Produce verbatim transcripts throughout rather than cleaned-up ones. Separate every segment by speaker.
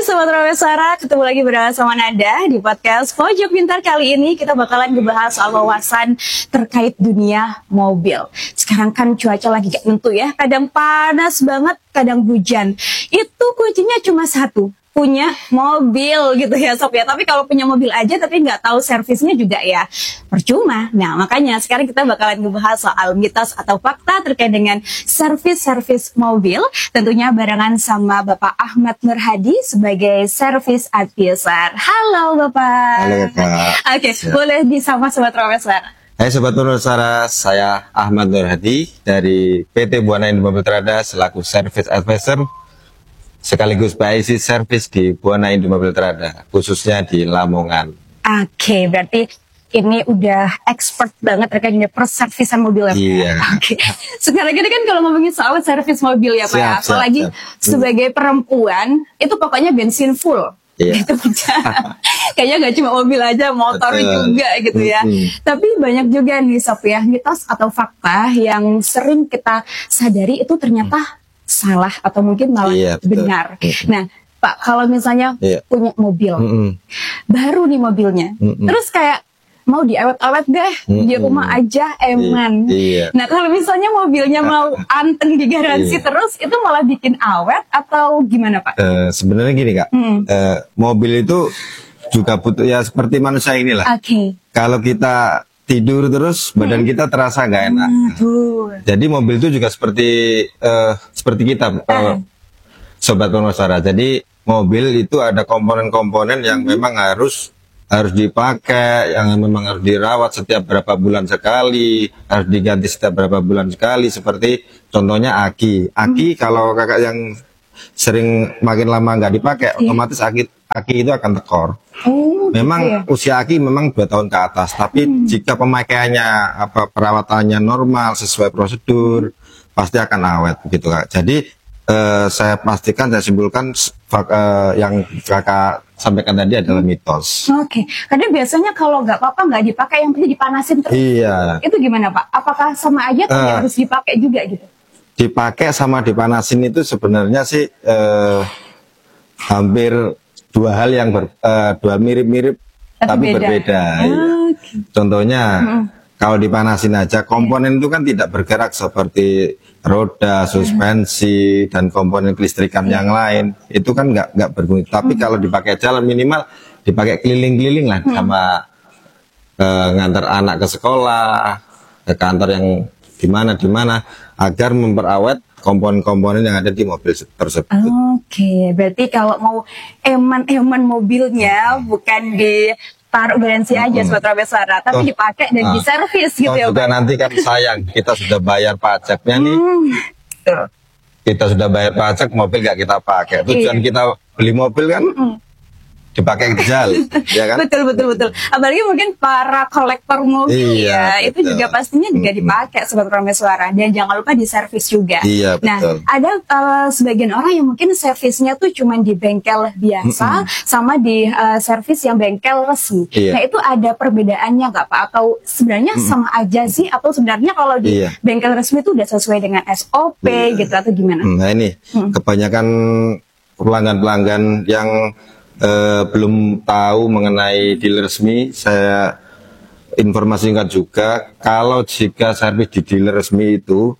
Speaker 1: Sobat Rawesara, ketemu lagi bersama Nada di podcast Pojok Pintar. Kali ini kita bakalan ngebahas soal wawasan terkait dunia mobil. Sekarang kan cuaca lagi gak tentu ya, kadang panas banget, kadang hujan. Itu kuncinya cuma satu, punya mobil gitu ya Sob ya. Tapi kalau punya mobil aja tapi nggak tahu servisnya juga ya percuma. Nah makanya sekarang kita bakalan ngebahas soal mitos atau fakta terkait dengan servis-servis mobil. Tentunya barengan sama Bapak Ahmad Nur Hadi sebagai service advisor. Halo Bapak.
Speaker 2: Halo Bapak.
Speaker 1: Oke, okay, boleh disapa Sobat Rawesara.
Speaker 2: Hai Sobat Rawesara, saya Ahmad Nur Hadi dari P T Buana Indo Mobil Trada selaku service advisor sekaligus P I C service di Buana Indo Mobil Trada, khususnya di Lamongan.
Speaker 1: Oke, okay, berarti ini udah expert banget terkait dengan perservisan mobil ya Pak?
Speaker 2: Iya.
Speaker 1: Oke, okay. Sekarang ini kan kalau ngomongin soal servis mobil ya Pak, siap, siap, apalagi siap. Sebagai perempuan, itu pokoknya bensin full. Iya. Gitu kayaknya nggak cuma mobil aja, motor Betul. juga gitu ya. Mm-hmm. Tapi banyak juga nih Sob ya, mitos atau fakta yang sering kita sadari itu ternyata mm. salah atau mungkin malah iya, benar. Mm-hmm. Nah, Pak, kalau misalnya iya. punya mobil, mm-hmm. baru nih mobilnya, mm-hmm. terus kayak mau diawet-awet deh, mm-hmm. di rumah aja eman. Iya. Nah, kalau misalnya mobilnya mau anteng digaransi iya. terus, itu malah bikin awet atau gimana Pak?
Speaker 2: Uh, sebenarnya gini Kak, mm. uh, mobil itu juga butuh ya seperti manusia inilah.
Speaker 1: Oke. Okay.
Speaker 2: Kalau kita tidur terus badan kita terasa nggak enak.
Speaker 1: Aduh.
Speaker 2: Jadi mobil itu juga seperti uh, seperti kita, uh, Sobat Rawesara. Jadi mobil itu ada komponen-komponen yang hmm. memang harus harus dipakai, yang memang harus dirawat setiap berapa bulan sekali, harus diganti setiap berapa bulan sekali. Seperti contohnya aki. Aki hmm. kalau kakak yang sering makin lama nggak dipakai, yeah. otomatis aki aki itu akan tekor. Oh, memang gitu ya? Usia aki memang dua tahun ke atas, tapi hmm. jika pemakaiannya apa perawatannya normal sesuai prosedur hmm. pasti akan awet begitu Kak. Jadi eh, saya pastikan saya simpulkan eh, yang kakak sampaikan tadi adalah mitos.
Speaker 1: Oke, okay. Karena biasanya kalau nggak apa-apa nggak dipakai yang penting dipanasin terus.
Speaker 2: Iya.
Speaker 1: Itu gimana Pak? Apakah sama aja atau uh, harus dipakai juga gitu?
Speaker 2: Dipakai sama dipanasin itu sebenarnya sih eh, hampir dua hal yang ber, uh, dua mirip-mirip tapi, tapi beda. berbeda. Oh, ya. Okay. Contohnya hmm. kalau dipanasin aja komponen yeah. itu kan tidak bergerak seperti roda, suspensi hmm. dan komponen kelistrikan yeah. yang lain itu kan nggak nggak berfungsi. Tapi hmm. kalau dipakai jalan minimal dipakai keliling-keliling lah hmm. sama uh, ngantar anak ke sekolah, ke kantor yang di mana di mana agar memperawat komponen-komponen yang ada di mobil tersebut.
Speaker 1: Oke, okay. Berarti kalau mau eman-eman mobilnya bukan ditaruh garansi aja hmm. Sobat Rawesara, tapi oh, dipakai dan ah. diservis gitu oh, ya.
Speaker 2: Juga nanti kan sayang, kita sudah bayar pajaknya nih. Hmm. Kita sudah bayar pajak, mobil nggak kita pakai. Tujuan iya. kita beli mobil kan hmm. dipakai jalan, ya kan?
Speaker 1: Betul betul betul. Apalagi mungkin para kolektor mobil iya, ya, betul. Itu juga pastinya juga dipakai Sobat Rawesara, dan jangan lupa diservis juga.
Speaker 2: Iya, betul.
Speaker 1: Nah, ada uh, sebagian orang yang mungkin servisnya tuh cuma di bengkel biasa, mm-hmm. sama di uh, servis yang bengkel resmi. Iya. Nah, itu ada perbedaannya nggak Pak? Atau sebenarnya mm-hmm. sama aja sih? Atau sebenarnya kalau di iya. bengkel resmi itu udah sesuai dengan S O P iya. gitu atau gimana?
Speaker 2: Nah ini mm-hmm. kebanyakan pelanggan-pelanggan yang Uh, belum tahu mengenai dealer resmi, saya informasikan juga kalau jika servis di dealer resmi itu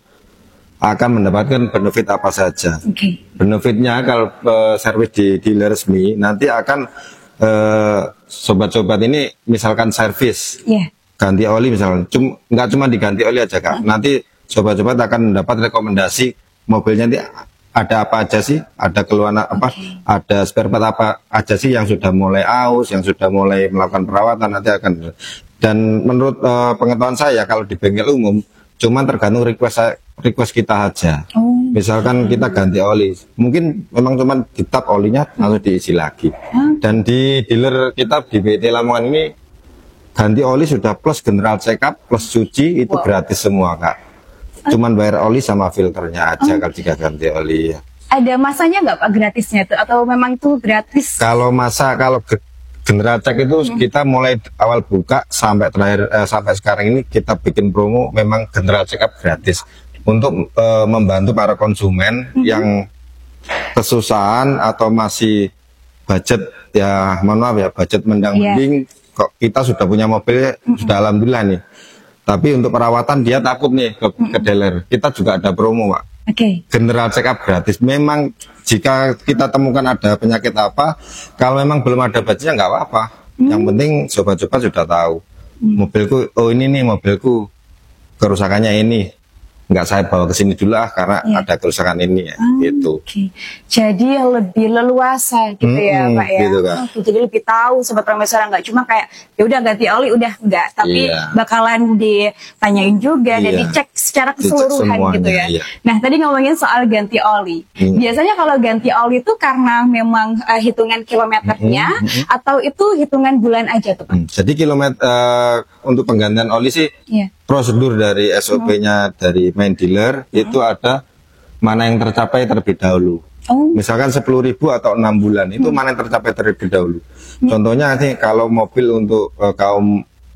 Speaker 2: akan mendapatkan benefit apa saja. Okay. Benefitnya kalau uh, servis di dealer resmi nanti akan uh, sobat-sobat ini misalkan servis yeah. ganti oli misalkan, Cum, nggak cuma diganti oli aja Kak, huh? nanti sobat-sobat akan mendapat rekomendasi mobilnya nanti ada apa aja sih, ada keluhan apa, okay. ada spare part apa aja sih yang sudah mulai aus, yang sudah mulai melakukan perawatan nanti akan. Dan menurut uh, pengetahuan saya kalau di bengkel umum cuma tergantung request request kita aja. Oh. Misalkan kita ganti oli, mungkin memang cuma ditap olinya lalu diisi lagi. Hmm. Dan di dealer kita di B T Lamongan ini ganti oli sudah plus general check up plus cuci itu wow. gratis semua Kak. Cuman bayar oli sama filternya aja oh. kalau jika ganti oli ya.
Speaker 1: Ada masanya nggak Pak gratisnya itu atau memang itu gratis?
Speaker 2: Kalau masa kalau general check itu hmm. kita mulai awal buka sampai terakhir eh, sampai sekarang ini kita bikin promo memang general check up gratis untuk eh, membantu para konsumen hmm. yang kesusahan atau masih budget ya mohon maaf ya budget mendang-mending yeah. kok kita sudah punya mobil mm-hmm. sudah alhamdulillah nih. Tapi untuk perawatan dia takut nih ke, mm-hmm. ke dealer. Kita juga ada promo Pak. Oke. Okay. General check up gratis. Memang jika kita temukan ada penyakit apa, kalau memang belum ada budgetnya nggak apa-apa. Mm-hmm. Yang penting coba-coba sudah tahu. Mm-hmm. Mobilku, oh ini nih mobilku kerusakannya ini. Nggak saya bawa ke sini dulu ah karena ya. Ada kerusakan ini ya hmm, gitu. Okay.
Speaker 1: Jadi lebih leluasa gitu hmm, ya Pak ya. Gitu, kan. Oh, jadi lebih tahu sobat Prameswara, nggak cuma kayak ya udah ganti oli udah enggak, tapi iya. bakalan ditanyain juga iya. dan dicek secara keseluruhan semuanya, gitu ya. Iya. Nah tadi ngomongin soal ganti oli. Hmm. Biasanya kalau ganti oli itu karena memang uh, hitungan kilometernya hmm, hmm, hmm. atau itu hitungan bulan aja tuh Pak?
Speaker 2: Hmm. Jadi kilometer uh, untuk penggantian oli sih. Yeah. Prosedur dari S O P-nya oh. dari main dealer oh. itu ada mana yang tercapai terlebih dahulu. Oh. Misalkan sepuluh ribu atau enam bulan itu hmm. mana yang tercapai terlebih dahulu. Hmm. Contohnya nih kalau mobil untuk uh, kaum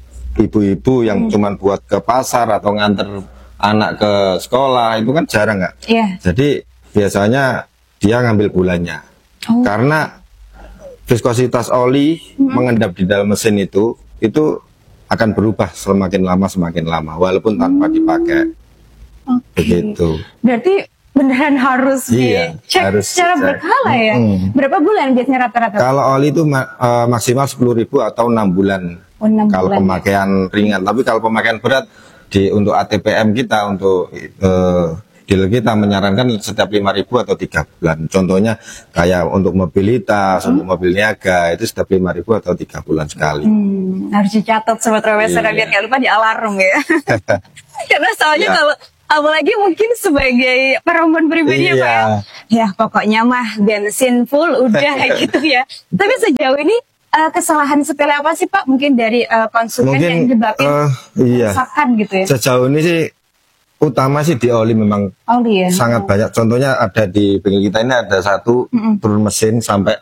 Speaker 2: ibu-ibu yang hmm. cuman buat ke pasar atau nganter anak ke sekolah itu kan jarang nggak? Yeah. Jadi biasanya dia ngambil bulannya. Oh. Karena viskositas oli hmm. mengendap di dalam mesin itu itu akan berubah semakin lama semakin lama walaupun tanpa dipakai. Okay. Begitu.
Speaker 1: Berarti beneran harus iya, dicek harus secara berkala ya. Hmm. Berapa bulan biasanya rata-rata?
Speaker 2: Kalau oli itu uh, maksimal sepuluh ribu atau enam bulan. Oh, enam kalau bulan pemakaian ya? Ringan, tapi kalau pemakaian berat di untuk A T P M kita untuk uh, dealer kita menyarankan setiap lima ribu atau tiga bulan. Contohnya kayak untuk mobilitas, hmm. untuk mobil niaga itu setiap lima ribu atau tiga bulan sekali. Hmm,
Speaker 1: harus dicatat sobat Prameswara biar nggak lupa di alarm ya. Karena soalnya yeah. kalau apalagi mungkin sebagai perempuan pribadi iya. ya Pak ya. Ya pokoknya mah bensin full udah gitu ya. Tapi sejauh ini uh, kesalahan sepele apa sih Pak? Mungkin dari uh, konsumen mungkin, yang nyebabin uh, iya. kerusakan gitu ya.
Speaker 2: Sejauh ini sih utama sih di oli memang oli, ya? sangat oh. banyak. Contohnya ada di bengkel kita ini ada satu mm-mm. turun mesin sampai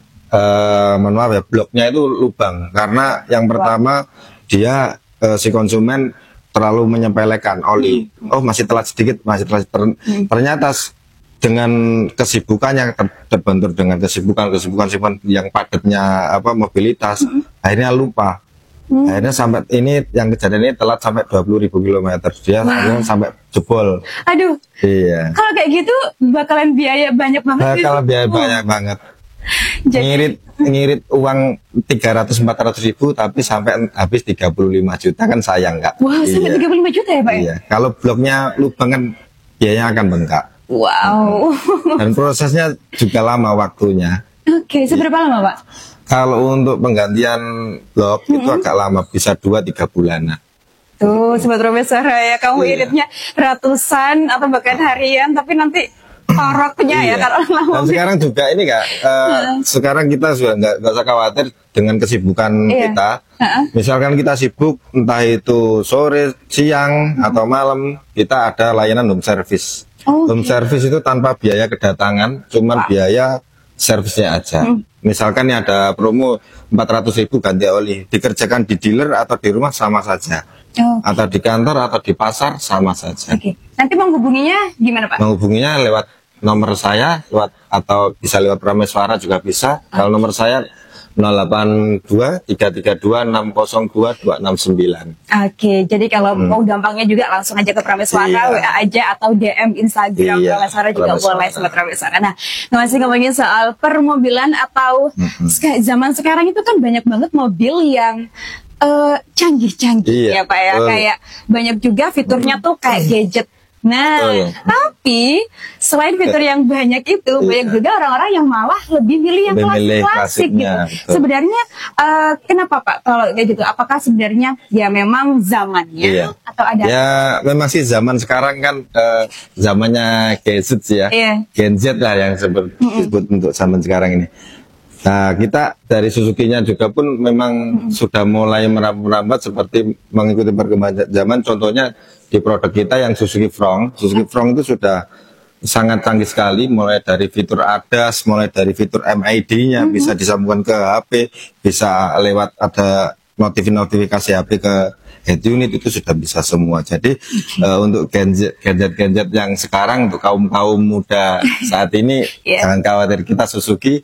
Speaker 2: uh, mohon maaf ya bloknya itu lubang karena yang pertama wow. dia uh, si konsumen terlalu menyepelekan oli. Mm-hmm. Oh masih telat sedikit, masih telat. Ter mm-hmm. Ternyata dengan kesibukannya ter terbentur dengan kesibukan kesibukan kesibukan yang padatnya apa mobilitas mm-hmm. akhirnya lupa. Hmm. Akhirnya sampai ini yang kejadian ini telat sampai dua puluh ribu kilometer dia akhirnya sampai jebol.
Speaker 1: Aduh.
Speaker 2: Iya.
Speaker 1: Kalau kayak gitu bakalan biaya banyak banget.
Speaker 2: Bakalan biaya oh. banyak banget. Jadi, ngirit ngirit uang tiga ratus sampai empat ratus ribu tapi sampai habis tiga puluh lima juta kan sayang nggak?
Speaker 1: Wah, wow, sampai tiga puluh lima juta ya Pak?
Speaker 2: Iya. Kalau bloknya lubang kan biayanya akan bengkak.
Speaker 1: Wow.
Speaker 2: Dan prosesnya juga lama waktunya.
Speaker 1: Oke, okay, seberapa iya. lama Pak?
Speaker 2: Kalau untuk penggantian blok mm-hmm. itu agak lama, bisa dua tiga bulanan.
Speaker 1: Tuh, sobat Prameswara ya, kamu yeah. iritnya ratusan atau bahkan harian, tapi nanti toroknya yeah. ya kalau lama. Dan
Speaker 2: sekarang juga ini kak, uh, uh. sekarang kita sudah nggak nggak usah khawatir dengan kesibukan yeah. kita. Uh-uh. Misalkan kita sibuk, entah itu sore, siang uh-huh. atau malam, kita ada layanan home service. Oh, home okay. service itu tanpa biaya kedatangan, cuman wow. biaya servisnya aja. Hmm. Misalkan nih ada promo empat ratus ribu ganti oli, dikerjakan di dealer atau di rumah sama saja. Oh, okay. Atau di kantor atau di pasar sama saja.
Speaker 1: Oke. Okay. Nanti menghubunginya gimana Pak?
Speaker 2: Menghubunginya lewat nomor saya, lewat atau bisa lewat Prameswara juga bisa. Okay. Kalau nomor saya nol delapan dua tiga tiga dua enam nol dua dua enam sembilan.
Speaker 1: Oke, okay, jadi kalau hmm. mau gampangnya juga langsung aja ke Prameswara, iya. W A aja atau D M Instagram iya, Prameswara juga Prameswara. Boleh sobat Prameswara. Nah, masih ngomongin soal permobilan atau hmm. zaman sekarang itu kan banyak banget mobil yang canggih-canggih uh, iya. ya Pak ya, uh. kayak banyak juga fiturnya tuh kayak gadget. Nah, oh, iya. tapi selain fitur yang banyak itu, iya. banyak juga orang-orang yang malah lebih milih yang klasik-klasik gitu. Betul. Sebenarnya uh, kenapa Pak kalau kayak gitu? Apakah sebenarnya ya memang zamannya iya. atau ada?
Speaker 2: Ya memang sih zaman sekarang kan uh, zamannya gadget ya, iya. Gen Z lah yang disebut mm-hmm. untuk zaman sekarang ini. Nah kita dari Suzuki-nya juga pun memang mm-hmm. sudah mulai merambat seperti mengikuti perkembangan zaman. Contohnya di produk kita yang Suzuki Front, Suzuki Front itu sudah sangat canggih sekali, mulai dari fitur A D A S, mulai dari fitur M I D-nya, mm-hmm. bisa disambungkan ke H P, bisa lewat ada notifikasi H P ke head unit, itu sudah bisa semua. Jadi okay. uh, untuk gadget-gadget yang sekarang, untuk kaum-kaum muda saat ini, yeah. jangan khawatir, kita Suzuki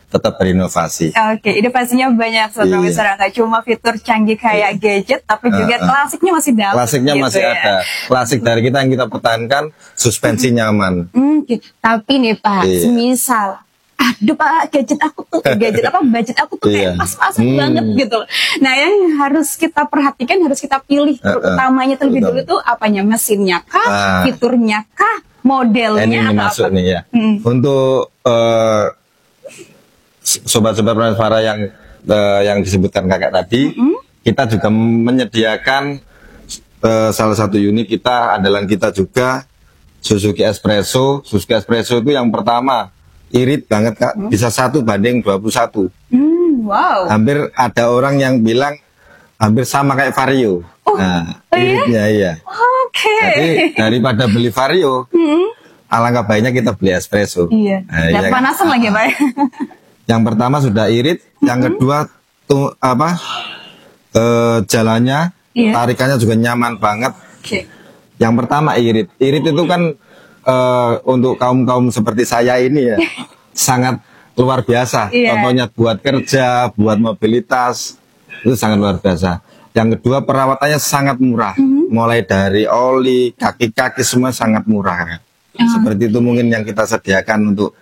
Speaker 2: tetap berinovasi.
Speaker 1: Oke, inovasinya banyak sebenarnya, iya. Nggak cuma fitur canggih kayak iya. gadget, tapi juga uh, uh. klasiknya masih dapat.
Speaker 2: Klasiknya gitu masih ya. Ada. Klasik dari kita yang kita pertahankan, suspensi nyaman.
Speaker 1: Hmm, tapi nih Pak, iya. semisal, aduh Pak, gadget aku tuh, gadget apa, budget aku tuh kayak pas-pasan hmm. banget gitu. Nah, yang harus kita perhatikan, harus kita pilih, uh, uh. utamanya terlebih dulu tuh apanya, mesinnya kah, uh. fiturnya kah, modelnya
Speaker 2: ini
Speaker 1: atau
Speaker 2: masuk
Speaker 1: apa?
Speaker 2: Nih ya. Hmm. Untuk uh, sobat-sobat Prameswara yang uh, yang disebutkan kakak tadi, mm-hmm. kita juga menyediakan uh, salah satu unit kita, andalan kita juga Suzuki Espresso. Suzuki Espresso itu yang pertama irit banget kak, mm-hmm. bisa satu banding dua puluh satu.
Speaker 1: Mm, wow.
Speaker 2: Hampir ada orang yang bilang hampir sama kayak Vario.
Speaker 1: Oh,
Speaker 2: nah,
Speaker 1: oh
Speaker 2: iritnya iya.
Speaker 1: Oke. Okay.
Speaker 2: Jadi daripada beli Vario, mm-hmm. alangkah baiknya kita beli Espresso.
Speaker 1: Iya. Nah, dan iya, panasan kan? Lagi Pak.
Speaker 2: Yang pertama sudah irit, mm-hmm. yang kedua tuh apa e, jalannya, yeah. tarikannya juga nyaman banget.
Speaker 1: Okay.
Speaker 2: Yang pertama irit, irit itu kan e, untuk kaum kaum seperti saya ini ya sangat luar biasa. Yeah. Contohnya buat kerja, buat mobilitas itu sangat luar biasa. Yang kedua perawatannya sangat murah, mm-hmm. mulai dari oli, kaki-kaki semua sangat murah. Mm-hmm. Seperti itu mungkin yang kita sediakan untuk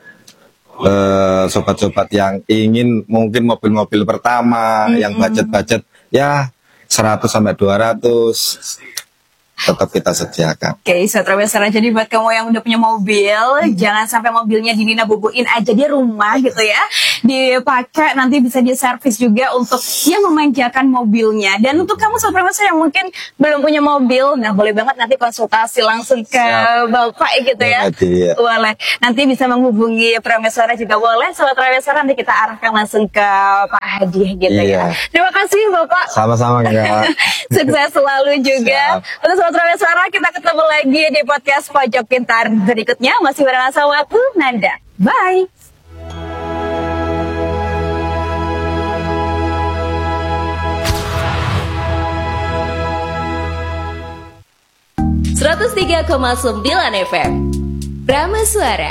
Speaker 2: Uh, sobat-sobat yang ingin mungkin mobil-mobil pertama mm-hmm. yang budget-budget ya seratus sampai dua ratus tetap kita sediakan.
Speaker 1: Oke, okay, Sobat Prameswara, jadi buat kamu yang udah punya mobil, hmm. jangan sampai mobilnya dinina bubuin aja di rumah gitu ya. Dipakai, nanti bisa diservis juga untuk yang memanjakan mobilnya. Dan untuk kamu Sobat Prameswara yang mungkin belum punya mobil, nah boleh banget nanti konsultasi langsung ke Siap. Bapak gitu ya.
Speaker 2: Boleh.
Speaker 1: Boleh. Nanti bisa menghubungi Prameswara juga boleh. Sobat Prameswara, nanti kita arahkan langsung ke Pak Hadi gitu iya. ya. Terima kasih Bapak.
Speaker 2: Sama-sama Kak.
Speaker 1: Sukses selalu juga. Untuk Sobat Prameswara, kita ketemu lagi di podcast Pojok Pintar berikutnya. Masih bareng sama aku, Nanda. Bye.
Speaker 3: seratus tiga koma sembilan F M Prameswara.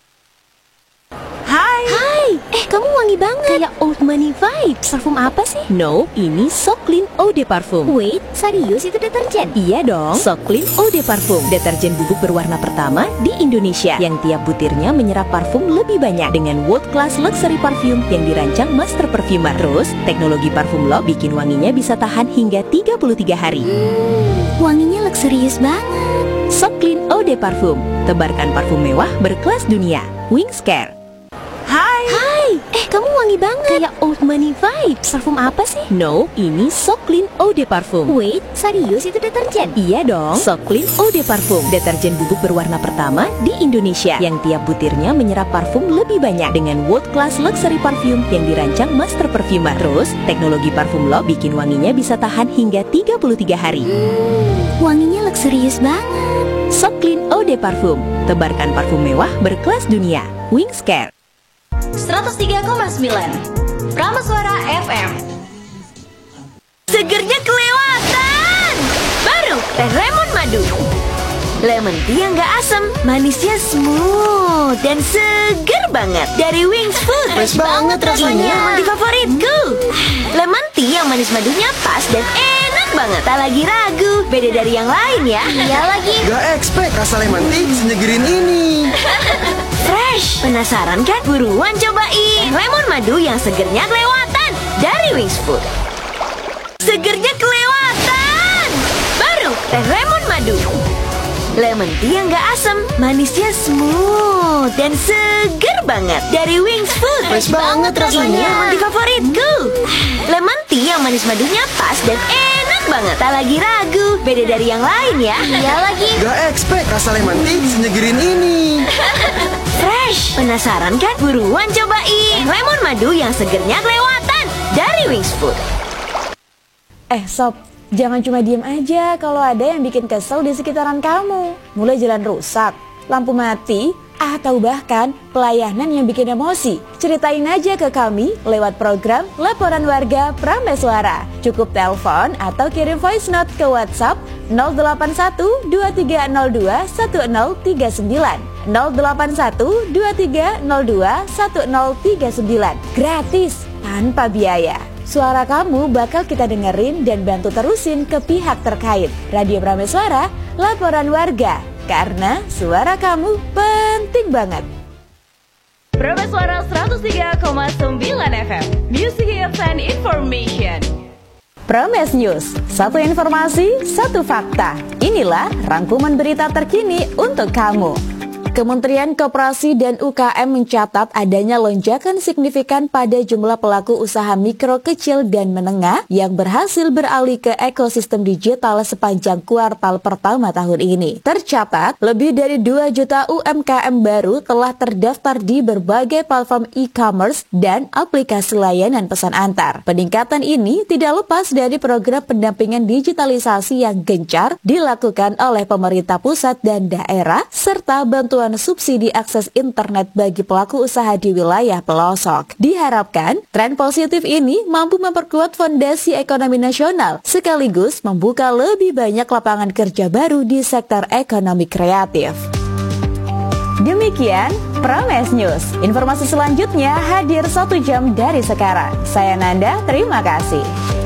Speaker 4: Hai. Hai. Eh, kamu wangi banget. Kayak old money vibes. Parfum apa sih?
Speaker 5: No, ini So Clean Eau de Parfum.
Speaker 4: Wait, serius itu deterjen?
Speaker 5: Iya dong. So Clean Eau de Parfum, deterjen bubuk berwarna pertama di Indonesia yang tiap butirnya menyerap parfum lebih banyak dengan world class luxury parfum yang dirancang master perfumer. Terus, teknologi parfum lock bikin wanginya bisa tahan hingga tiga puluh tiga hari.
Speaker 4: Hmm, wanginya luxurious banget.
Speaker 5: So Clean Eau de Parfum, tebarkan parfum mewah berkelas dunia. Wings Care.
Speaker 4: Hai. Hai. Eh, kamu wangi banget. Kayak old money vibes. Parfum apa sih?
Speaker 5: No, ini So Clean Eau de Parfum.
Speaker 4: Wait, serius itu deterjen?
Speaker 5: Iya dong. So Clean Eau de Parfum, deterjen bubuk berwarna pertama di Indonesia yang tiap butirnya menyerap parfum lebih banyak dengan world class luxury parfum yang dirancang master perfumer. Terus, teknologi parfum lock bikin wanginya bisa tahan hingga tiga puluh tiga hari.
Speaker 4: Hmm, wanginya luxurious banget.
Speaker 5: So Clean Eau de Parfum, tebarkan parfum mewah berkelas dunia. Wings Care.
Speaker 3: seratus tiga koma sembilan Prameswara F M.
Speaker 6: Segernya kelewatan. Baru teh lemon madu. Lemon tea yang gak asam, manisnya smooth dan seger banget dari Wings Food.
Speaker 4: Fresh banget rasanya.
Speaker 6: Ini favoritku. Lemon tea yang manis madunya pas dan enak banget. Tak lagi ragu, beda dari yang lain ya.
Speaker 4: Iya lagi.
Speaker 7: Gak expect rasa lemon tea senyegerin ini.
Speaker 6: Fresh, penasaran kan? Buruan cobain lemon madu yang segernya kelewatan dari Wings Food. Segernya kelewatan. Baru teh lemon madu. Lemon tea yang gak asam, manisnya smooth dan seger banget dari Wings Food.
Speaker 4: Fresh banget rasanya.
Speaker 6: Ini favoritku. Lemon tea yang manis madunya pas dan enak banget. Tak lagi ragu, beda dari yang lain ya.
Speaker 4: Iya lagi.
Speaker 7: Gak expect rasa lemon tea senyegerin ini.
Speaker 6: Fresh, penasaran kan? Buruan cobain lemon madu yang segernya kelewatan dari Wings Food.
Speaker 8: Eh sob, jangan cuma diem aja kalau ada yang bikin kesel di sekitaran kamu. Mulai jalan rusak, lampu mati, atau bahkan pelayanan yang bikin emosi. Ceritain aja ke kami lewat program Laporan Warga Prameswara. Cukup telepon atau kirim voice note ke WhatsApp nol delapan satu dua tiga nol dua satu nol tiga sembilan. nol delapan satu dua tiga nol dua satu nol tiga sembilan. Gratis, tanpa biaya. Suara kamu bakal kita dengerin dan bantu terusin ke pihak terkait. Radio Prameswara, laporan warga. Karena suara kamu penting banget.
Speaker 5: Prameswara seratus tiga koma sembilan F M, Music Hits and Information.
Speaker 8: Prames News, satu informasi, satu fakta. Inilah rangkuman berita terkini untuk kamu. Kementerian Koperasi dan U K M mencatat adanya lonjakan signifikan pada jumlah pelaku usaha mikro, kecil, dan menengah yang berhasil beralih ke ekosistem digital sepanjang kuartal pertama tahun ini. Tercatat, lebih dari dua juta U M K M baru telah terdaftar di berbagai platform e-commerce dan aplikasi layanan pesan antar. Peningkatan ini tidak lepas dari program pendampingan digitalisasi yang gencar dilakukan oleh pemerintah pusat dan daerah, serta bantuan subsidi akses internet bagi pelaku usaha di wilayah pelosok. Diharapkan, tren positif ini mampu memperkuat fondasi ekonomi nasional, sekaligus membuka lebih banyak lapangan kerja baru di sektor ekonomi kreatif. Demikian Prames News. Informasi selanjutnya hadir satu jam dari sekarang. Saya Nanda, terima kasih.